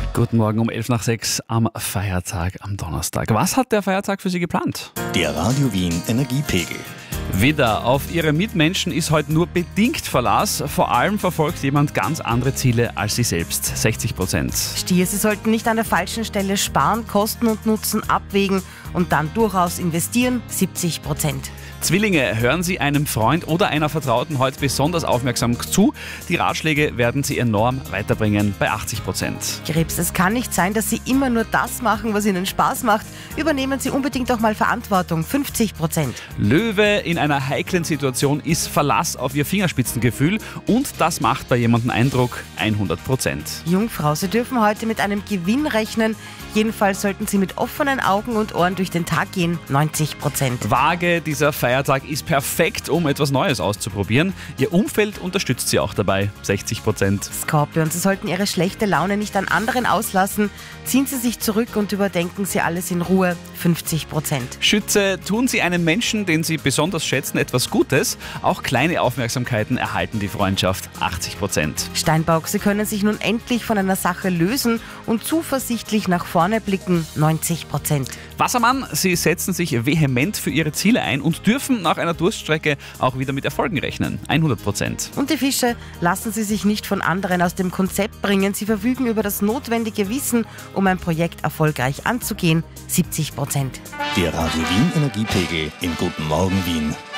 Guten Morgen um 5:11 am Feiertag, am Donnerstag. Was hat der Feiertag für Sie geplant? Der Radio Wien Energiepegel. Widder, auf Ihre Mitmenschen ist heute nur bedingt Verlass. Vor allem verfolgt jemand ganz andere Ziele als Sie selbst. 60%. Stier, Sie sollten nicht an der falschen Stelle sparen, Kosten und Nutzen abwägen und dann durchaus investieren. 70%. Zwillinge, hören Sie einem Freund oder einer Vertrauten heute besonders aufmerksam zu. Die Ratschläge werden Sie enorm weiterbringen bei 80%. Krebs, es kann nicht sein, dass Sie immer nur das machen, was Ihnen Spaß macht. Übernehmen Sie unbedingt auch mal Verantwortung. 50%. Löwe, in einer heiklen Situation ist Verlass auf Ihr Fingerspitzengefühl und das macht bei jemandem Eindruck. 100%. Jungfrau, Sie dürfen heute mit einem Gewinn rechnen. Jedenfalls sollten Sie mit offenen Augen und Ohren durch den Tag gehen. 90%. Waage, dieser Feiertag ist perfekt, um etwas Neues auszuprobieren. Ihr Umfeld unterstützt Sie auch dabei. 60%. Skorpion, Sie sollten Ihre schlechte Laune nicht an anderen auslassen. Ziehen Sie sich zurück und überdenken Sie alles in Ruhe. 50%. Schütze, tun Sie einem Menschen, den Sie besonders schätzen, etwas Gutes. Auch kleine Aufmerksamkeiten erhalten die Freundschaft. 80%. Steinbock, Sie können sich nun endlich von einer Sache lösen und zuversichtlich nach vorne blicken. 90%. Wassermann, Sie setzen sich vehement für Ihre Ziele ein und dürfen nach einer Durststrecke auch wieder mit Erfolgen rechnen. 100%. Und die Fische, lassen Sie sich nicht von anderen aus dem Konzept bringen. Sie verfügen über das notwendige Wissen, um ein Projekt erfolgreich anzugehen. 70%. Der Radio Wien Energiepegel in Guten Morgen Wien.